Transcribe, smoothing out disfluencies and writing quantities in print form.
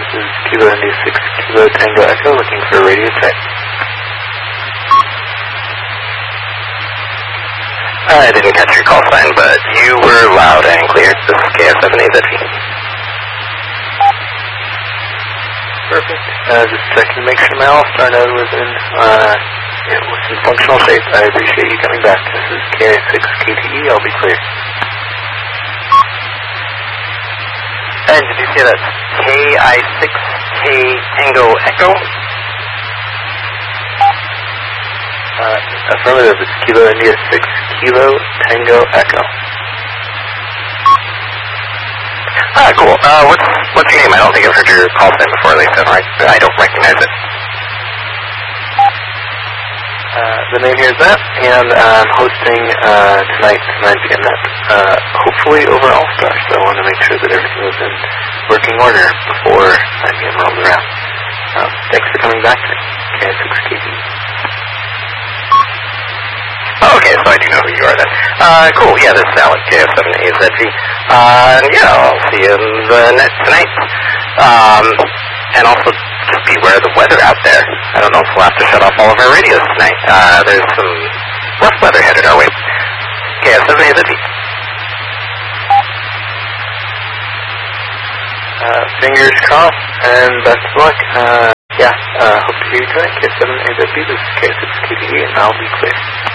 is Kilo India 6 Kilo Tango Echo, looking for a radio check. I didn't catch your call sign, but you were loud and clear. This is KS7AZV. Perfect. Just checking to make sure my all-star node was in functional shape. I appreciate you coming back. This is KI6KTE. I'll be clear. And did you say that's KI6K Tango Echo? Affirmative. It's Kilo India 6 Kilo Tango Echo. Cool. What's your name? I don't think I've heard your call sign before, at least I don't recognize it. The name here is Matt, and I'm hosting tonight, 9 p.m. hopefully over All-Star, so I want to make sure that everything was in working order before 9 p.m. rolls around. Thanks for coming back to KI6KT. Oh, okay, so I do know who you are then. Cool, yeah, this is Alex, KF7AZV. Yeah, I'll see you in the net tonight. And also, just beware of the weather out there. I don't know if we'll have to shut off all of our radios tonight. There's some rough weather headed our way. KF7AZV. Fingers crossed, and best of luck. Hope to hear you tonight, KF7AZV. This is KI6KT, and I'll be clear.